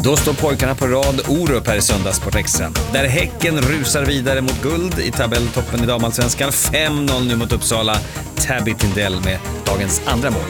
Då står pojkarna på rad Orup här i Söndagssport Extra. Där Häcken rusar vidare mot guld i tabelltoppen i damallsvenskan. 5-0 nu mot Uppsala. Tabby Tindell med dagens andra mål.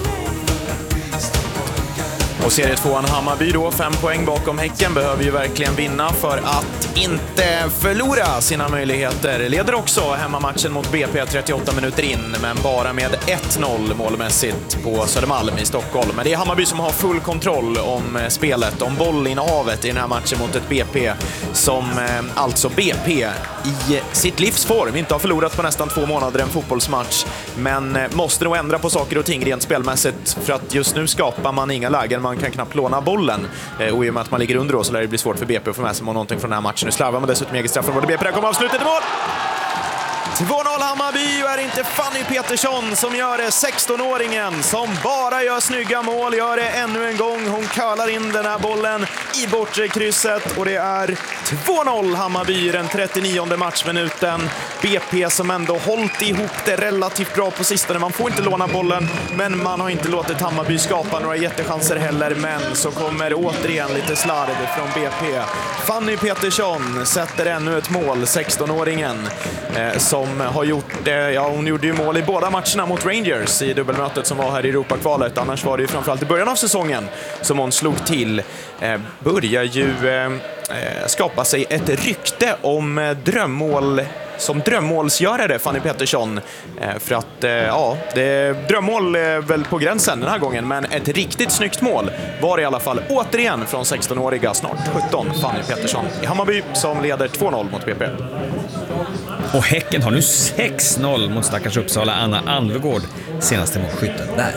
Och serietvåan Hammarby då, 5 poäng bakom Häcken, behöver ju verkligen vinna för att inte förlora sina möjligheter. Leder också hemmamatchen mot BP 38 minuter in, men bara med 1-0 målmässigt på Södermalm i Stockholm. Men det är Hammarby som har full kontroll om spelet, om bollinnehavet i den här matchen mot ett BP som alltså BP i sitt livsform inte har förlorat på nästan 2 månader en fotbollsmatch, men måste nog ändra på saker och ting rent spelmässigt, för att just nu skapar man inga lägen, man kan knappt låna bollen, och i och med att man ligger under då så lär det bli svårt för BP att få med sig någonting från den här matchen. Nu slarvar man dessutom eget straff från både BP. Där kommer avslutet i mål! 2-0 Hammarby, och är inte Fanny Petersson som gör det, 16-åringen som bara gör snygga mål, gör det ännu en gång. Hon curlar in den här bollen i bortre krysset, och det är 2-0 Hammarby den 39:e matchminuten. BP som ändå hållit ihop det relativt bra på sistone. Man får inte låna bollen, men man har inte låtit Hammarby skapa några jättechanser heller. Men så kommer återigen lite slarv från BP. Fanny Petersson sätter ännu ett mål, 16-åringen som har gjort, hon gjorde ju mål i båda matcherna mot Rangers i dubbelmötet som var här i Europakvalet. Annars var det ju framförallt i början av säsongen som hon slog till. Börjar ju skapa sig ett rykte om drömmålsgörare, Fanny Petersson. För att, drömmål är väl på gränsen den här gången, men ett riktigt snyggt mål var det i alla fall återigen från 16-åriga, snart 17, Fanny Petersson i Hammarby som leder 2-0 mot BP. Och Häcken har nu 6-0 mot stackars Uppsala. Anna Anvegård, senaste målskytten där.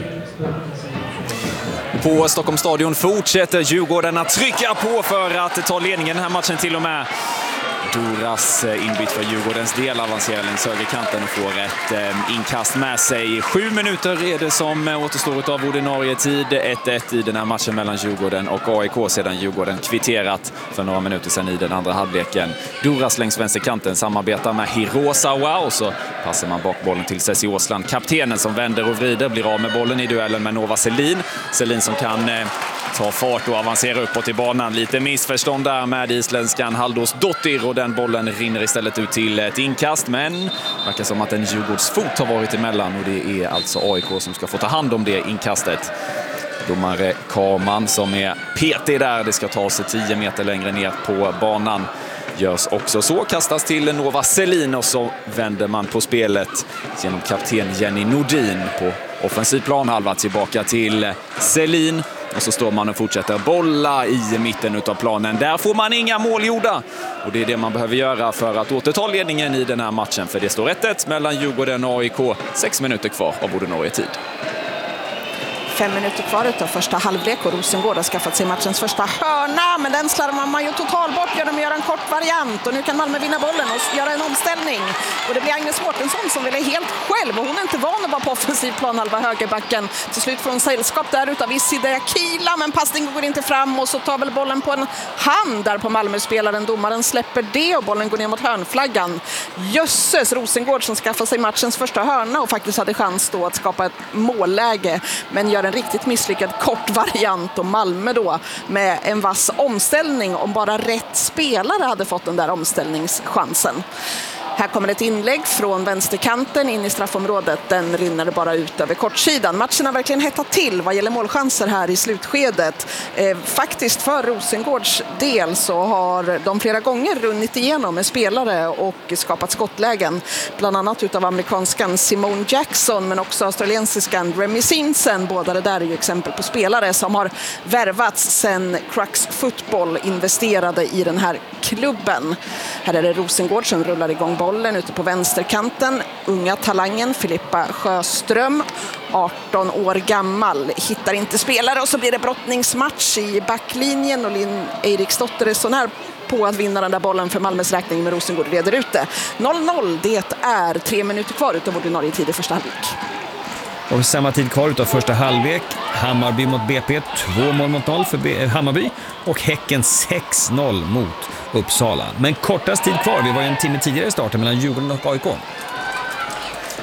På Stockholms stadion fortsätter Djurgården att trycka på för att ta ledningen den här matchen till och med. Doras inbytt för Djurgårdens del avancerar längs högerkanten och får ett inkast med sig. 7 minuter är det som återstår av ordinarie tid. 1-1 i den här matchen mellan Djurgården och AIK sedan Djurgården kvitterat för några minuter sedan i den andra halvleken. Doras längs vänsterkanten samarbetar med Hirosawa, och så passar man bak bollen till Ceci Åsland, kaptenen som vänder och vrider, blir av med bollen i duellen med Nova Selin. Selin som kan ta fart och avancera uppåt i banan. Lite missförstånd där med isländskan Halldors Dottir, och den bollen rinner istället ut till ett inkast, men verkar som att en Djurgårdsfot har varit emellan, och det är alltså AIK som ska få ta hand om det inkastet. Domare Karman som är petig där, det ska ta sig 10 meter längre ner på banan. Görs också så, kastas till Nova Selin, och så vänder man på spelet genom kapten Jenny Nordin på offensiv planhalva tillbaka till Selin. Och så står man och fortsätter bolla i mitten av planen. Där får man inga mål gjorda. Och det är det man behöver göra för att återta ledningen i den här matchen. För det står 1-1 mellan Djurgården och AIK. 6 minuter kvar av ordinarie tid. 5 minuter kvar utav första halvlek, och Rosengård har skaffat sig matchens första hörna, men den slarvar man ju totalt bort genom att göra en kort variant, och nu kan Malmö vinna bollen och göra en omställning, och det blir Agnes Mårtensson som vill helt själv, och hon är inte van att vara på offensiv planhalva högerbacken. Till slut får hon sällskap där utav Iside Akila, men passningen går inte fram, och så tar väl bollen på en hand där på Malmö-spelaren. Domaren släpper det och bollen går ner mot hörnflaggan. Jösses, Rosengård som skaffar sig matchens första hörna och faktiskt hade chans då att skapa ett målläge, men gör en riktigt misslyckad kort variant, och Malmö då med en vass omställning, om bara rätt spelare hade fått den där omställningschansen. Här kommer ett inlägg från vänsterkanten in i straffområdet. Den rinner bara ut över kortsidan. Matchen har verkligen hettat till vad gäller målchanser här i slutskedet. Faktiskt för Rosengårds del så har de flera gånger runnit igenom med spelare och skapat skottlägen. Bland annat utav amerikanskan Simone Jackson, men också australiensiskan Remy Simpson. Båda det där är ju exempel på spelare som har värvats sedan Crux Football investerade i den här klubben. Här är det Rosengård som rullar igång bollen ute på vänsterkanten. Unga talangen Filippa Sjöström, 18 år gammal, hittar inte spelare, och så blir det brottningsmatch i backlinjen, och Linn Eiriksdotter är så när på att vinna den där bollen för Malmös räkning, med Rosengård leder ute. 0-0, det är 3 minuter kvar utav ordinarie tid i första halvlek. Och samma tid kvar utav första halvlek. Hammarby mot BP, 2-0 för Hammarby, och Häcken 6-0 mot Uppsala. Men kortast tid kvar, vi var ju en timme tidigare i starten mellan Djurgården och AIK.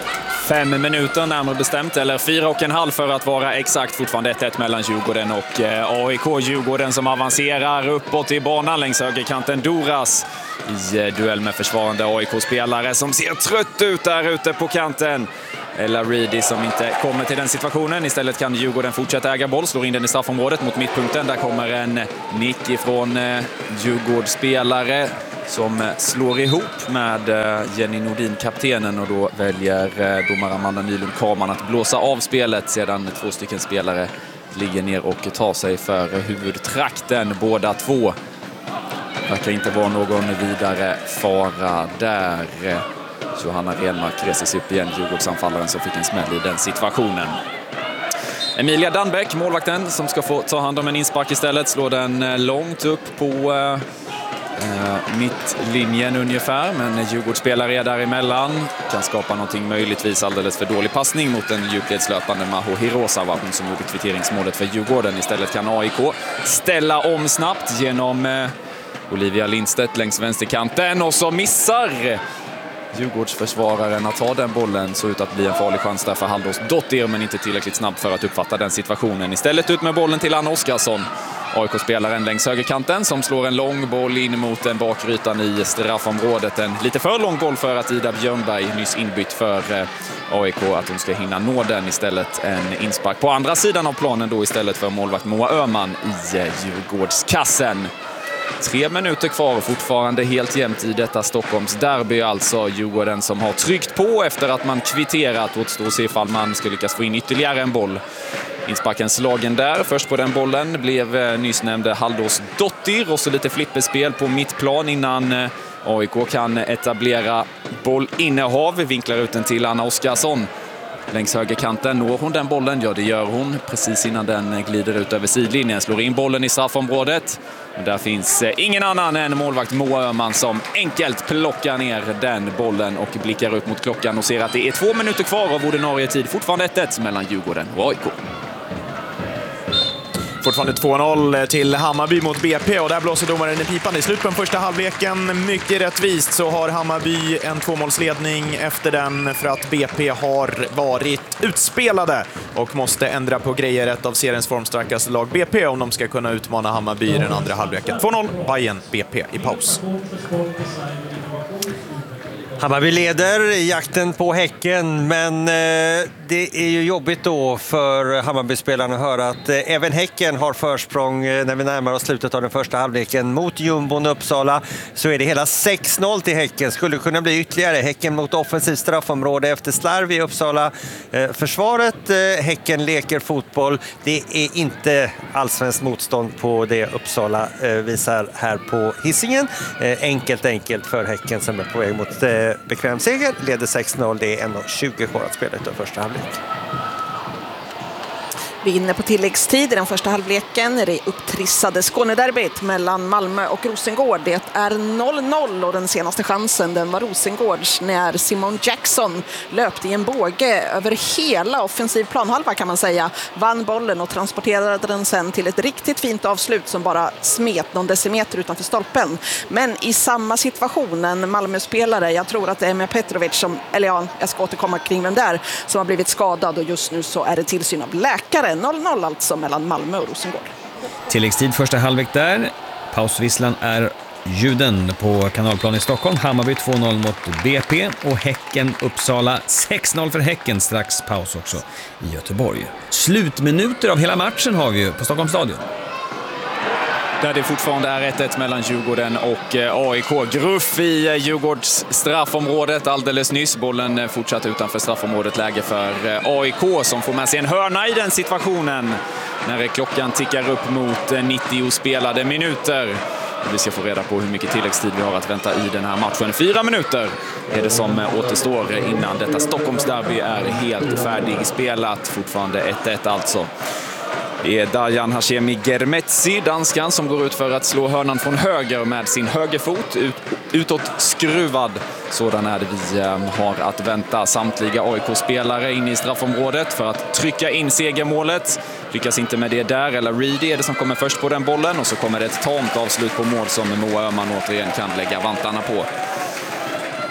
5 minuter närmare bestämt, eller 4,5 för att vara exakt. Fortfarande 1-1 mellan Djurgården och AIK. Djurgården som avancerar uppåt i banan längs högerkanten. Duras i duell med försvarande AIK-spelare som ser trött ut där ute på kanten. Ella Reedy som inte kommer till den situationen. Istället kan Djurgården fortsätta äga boll, slår in den i straffområdet mot mittpunkten. Där kommer en nick ifrån Djurgårdsspelare som slår ihop med Jenny Nordin, kaptenen, och då väljer domare Amanda Nylund Karman att blåsa av spelet sedan 2 stycken spelare ligger ner och tar sig för huvudtrakten båda två. Verkar inte vara någon vidare fara där. Johanna Renmark reser sig upp igen, Djurgårdsanfallaren som fick en smäll i den situationen. Emilia Danbeck, målvakten, som ska få ta hand om en inspark istället, slår den långt upp på mittlinjen ungefär, men Djurgårdsspelare är däremellan. Kan skapa någonting, möjligtvis alldeles för dålig passning mot en djupledslöpande Maho Hirosawa, hon som gjorde kvitteringsmålet för Djurgården. Istället kan AIK ställa om snabbt genom Olivia Lindstedt längs vänsterkanten, och så missar Djurgårdsförsvararen att ta den bollen. Så ut att bli en farlig chans där för Halldors Dottir, men inte tillräckligt snabbt för att uppfatta den situationen. Istället ut med bollen till Anna Oskarsson, AIK-spelaren längs högerkanten, som slår en lång boll in mot den bakrytan i straffområdet. En lite för lång boll för att Ida Björnberg, nyss inbytt för AIK, att hon ska hinna nå den. Istället en inspark på andra sidan av planen då, istället för målvakt Moa Öhman i Djurgårdskassen. 3 minuter kvar, fortfarande helt jämnt i detta Stockholms derby. Alltså Djurgården som har tryckt på efter att man kvitterat. Återstår att se ifall man ska lyckas få in ytterligare en boll. Insparken slagen där. Först på den bollen blev nyss nämnde Halldors Dottir, och så lite flipperspel på mittplan innan AIK kan etablera bollinnehav. Vinklar ut den till Anna Oskarsson längs högerkanten. Når hon den bollen? Ja, det gör hon. Precis innan den glider ut över sidlinjen. Slår in bollen i straffområdet. Men där finns ingen annan än målvakt Moa Öhman som enkelt plockar ner den bollen och blickar upp mot klockan och ser att det är 2 minuter kvar av ordinarie tid. Fortfarande 1-1 mellan Djurgården och AIK. Fortfarande 2-0 till Hammarby mot BP, och där blåser domaren i pipan i slutet på den första halvleken. Mycket rättvist så har Hammarby en 2-målsledning efter den, för att BP har varit utspelade och måste ändra på grejer. Ett av seriens formstarkaste lag BP om de ska kunna utmana Hammarby i den andra halvleken. 2-0 Bayern BP i paus. Hammarby leder i jakten på Häcken, men det är ju jobbigt då för Hammarbyspelarna att höra att även Häcken har försprång när vi närmar oss slutet av den första halvleken. Mot Jumbon Uppsala så är det hela 6-0 till Häcken. Skulle kunna bli ytterligare. Häcken mot offensivt straffområde efter slarv i Uppsala. Försvaret, Häcken leker fotboll. Det är inte allsvenskt motstånd på det Uppsala visar här på Hisingen. Enkelt för Häcken som är på väg mot bekväm seger, leder 6-0. Det är ändå 20 kvar att spela utav första halvlek. Vi är inne på tilläggstid i den första halvleken. Det upptrissade Skånederbyt mellan Malmö och Rosengård. Det är 0-0, och den senaste chansen den var Rosengårds när Simon Jackson löpte i en båge över hela offensiv planhalva, kan man säga. Vann bollen och transporterade den sen till ett riktigt fint avslut som bara smet någon decimeter utanför stolpen. Men i samma situation, en Malmö-spelare, jag tror att det är Emma Petrovic som, eller ja, jag ska återkomma kring den där, som har blivit skadad, och just nu så är det tillsyn av läkare. 0-0 alltså mellan Malmö och Rosengård. Tilläggstid första halvlek där. Pausvisslan är ljuden på Kanalplan i Stockholm. Hammarby 2-0 mot BP och Häcken Uppsala 6-0 för Häcken. Strax paus också i Göteborg. Slutminuter av hela matchen har vi ju på Stockholms stadion. Där det fortfarande är 1-1 mellan Djurgården och AIK. Gruff i Djurgårds straffområdet alldeles nyss. Bollen fortsatt utanför straffområdet. Läge för AIK som får med sig en hörna i den situationen. När klockan tickar upp mot 90 spelade minuter. Vi ska få reda på hur mycket tilläggstid vi har att vänta i den här matchen. 4 minuter är det som återstår innan detta Stockholmsderby är helt färdigspelat. Fortfarande 1-1 alltså. Det är Dajan Hashemi Germetsi, danskan, som går ut för att slå hörnan från höger med sin högerfot, utåt skruvad. Sådan är det vi har att vänta. Samtliga AIK-spelare in i straffområdet för att trycka in segermålet. Lyckas inte med det där, eller Reedy är det som kommer först på den bollen, och så kommer det ett tamt avslut på mål som Moa Öhman återigen kan lägga vantarna på.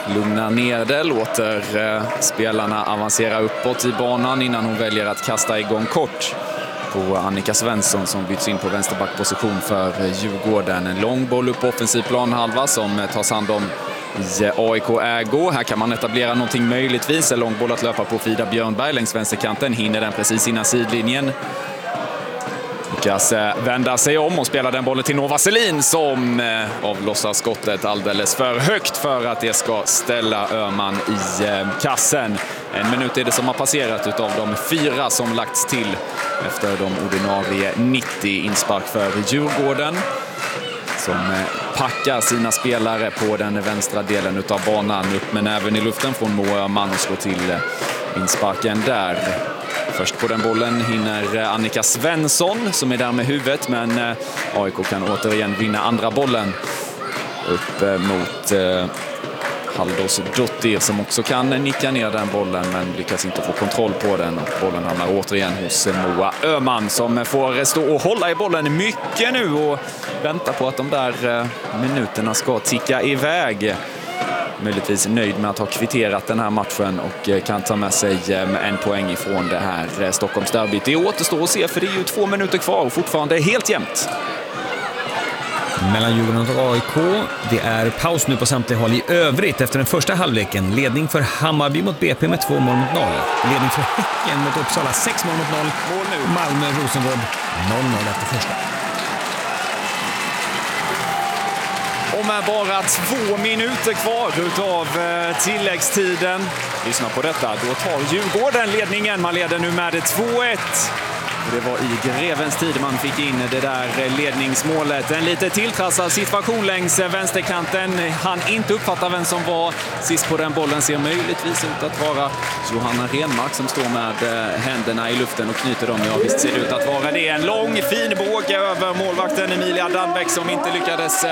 lugnar ner det, låter spelarna avancera uppåt i banan innan hon väljer att kasta igång kort på Annika Svensson som byts in på vänsterbackposition för Djurgården. En lång boll upp på offensiv planhalva som tas hand om i AIK-ägo. Här kan man etablera någonting möjligtvis. En lång boll att löpa på Frida Björnberg längs vänsterkanten. Hinner den precis innan sidlinjen. Lyckas vända sig om och spela den bollen till Nova Selin som avlossar skottet alldeles för högt för att det ska ställa Öhman i kassen. 1 minut är det som har passerat utav de 4 som lagts till efter de ordinarie 90. Inspark för Djurgården som packar sina spelare på den vänstra delen utav banan. Upp med näven i luften från Moa Öhman och slår till insparken där. Först på den bollen hinner Annika Svensson som är där med huvudet, men AIK kan återigen vinna andra bollen upp mot Halldors Dottir som också kan nicka ner den bollen men lyckas inte få kontroll på den och bollen hamnar återigen hos Moa Öhman som får stå och hålla i bollen mycket nu och vänta på att de där minuterna ska ticka iväg. Möjligtvis nöjd med att ha kvitterat den här matchen och kan ta med sig 1 poäng ifrån det här Stockholmsderbyt. Det återstår att se för det är ju 2 minuter kvar och fortfarande helt jämnt. Mellan Djurgården och AIK. Det är paus nu på samtliga håll i övrigt efter den första halvleken. Ledning för Hammarby mot BP med 2 mål mot 0. Ledning för Häcken mot Uppsala 6 mål mot 0. Mål nu. Malmö Rosengård 0-0 efter första. Och med bara 2 minuter kvar utav tilläggstiden. Lyssna på detta. Då tar Djurgården ledningen. Man leder nu med 2-1. Det var i grevens tid man fick in det där ledningsmålet. En lite tilltrassad situation längs vänsterkanten. Han inte uppfattar vem som var sist på den bollen. Ser möjligtvis ut att vara Johanna Renmark som står med händerna i luften och knyter dem. Ja, visst ser det ut att vara det. En lång fin båge över målvakten Emilia Danbeck som inte lyckades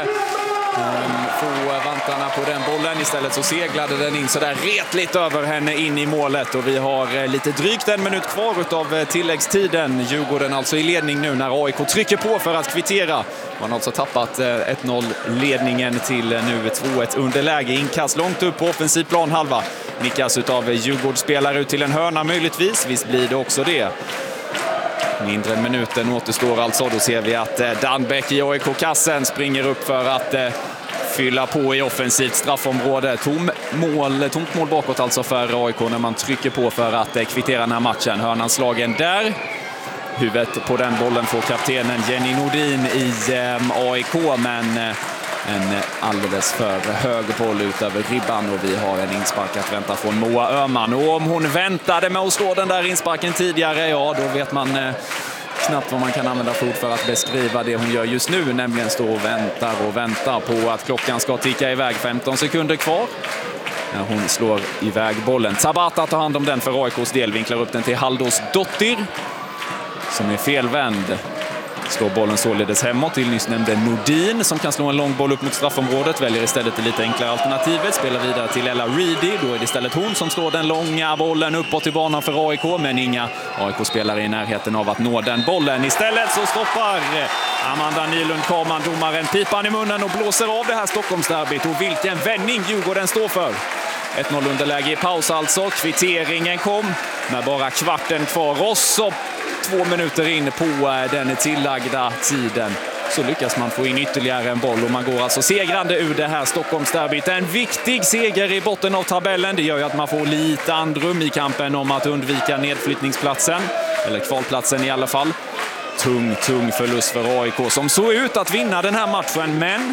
få vantarna på den bollen. Istället så seglade den in så där retligt över henne in i målet och vi har lite drygt 1 minut kvar utav tilläggstiden. Djurgården alltså i ledning nu när AIK trycker på för att kvittera. Man har alltså tappat 1-0 ledningen till nu 2-1 underläge. Inkast långt upp på offensiv planhalva. Nickas utav Djurgårdsspelare ut till en hörna möjligtvis. Visst blir det också det. Mindre än minuten återstår alltså. Då ser vi att Danbeck i AIK-kassen springer upp för att fylla på i offensivt straffområde. Tomt mål bakåt alltså för AIK när man trycker på för att kvittera den här matchen. Hörnan slagen där. Huvudet på den bollen får kaptenen Jenny Nordin i AIK, men en alldeles för hög boll ut över ribban och vi har en inspark att vänta från Moa Öhman. Och om hon väntade med att slå den där insparken tidigare, ja då vet man knappt vad man kan använda för ord för att beskriva det hon gör just nu, nämligen stå och väntar på att klockan ska ticka iväg. 15 sekunder kvar när hon slår iväg bollen. Tabata tar hand om den för AIKs del, vinklar upp den till Halldors Dottir som är felvänd. Slår bollen således hemåt till nyss nämnde Nordin som kan slå en lång boll upp mot straffområdet. Väljer istället det lite enklare alternativet. Spelar vidare till Ella Reedy. Då är det istället hon som slår den långa bollen uppåt i banan för AIK. Men inga AIK-spelare i närheten av att nå den bollen. Istället så stoppar Amanda Nylund Karman domaren pipan i munnen och blåser av det här Stockholmsderbyt. Och vilken vändning Djurgården står för. 1-0 underläge i paus alltså. Kvitteringen kom med bara kvarten kvar. Rosso 2 minuter in på den tillagda tiden så lyckas man få in ytterligare en boll och man går alltså segrande ur det här Stockholmsderbyt. En viktig seger i botten av tabellen. Det gör ju att man får lite andrum i kampen om att undvika nedflyttningsplatsen eller kvalplatsen i alla fall. Tung förlust för AIK som såg ut att vinna den här matchen, men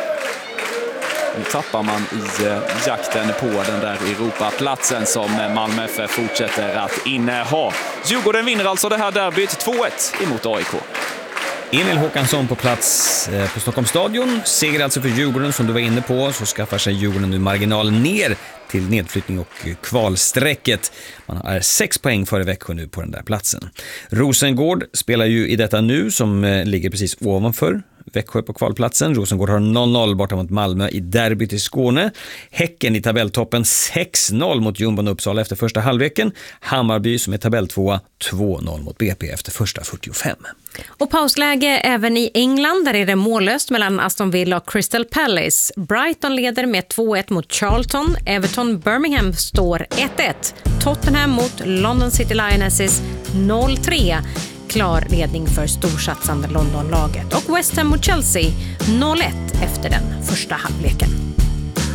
nu tappar man i jakten på den där Europaplatsen som Malmö FF fortsätter att inneha. Djurgården vinner alltså det här derbyt 2-1 emot AIK. Emil Håkansson på plats på Stockholms stadion. Seger alltså för Djurgården som du var inne på, så skaffar sig Djurgården nu marginal ner till nedflyttning och kvalsträcket. Man är 6 poäng före Växjö nu på den där platsen. Rosengård spelar ju i detta nu som ligger precis ovanför Växjö på kvalplatsen. Rosengård har 0-0 borta mot Malmö i derbyt i Skåne. Häcken i tabelltoppen 6-0 mot Jumbon Uppsala efter första halvleken. Hammarby som är tabelltvåa 2-0 mot BP efter första 45. Och pausläge även i England, där är det mållöst mellan Aston Villa och Crystal Palace. Brighton leder med 2-1 mot Charlton. Everton Birmingham står 1-1. Tottenham mot London City Lionesses 0-3. Klar ledning för storsatsande Londonlaget. Och West Ham mot Chelsea 0-1 efter den första halvleken.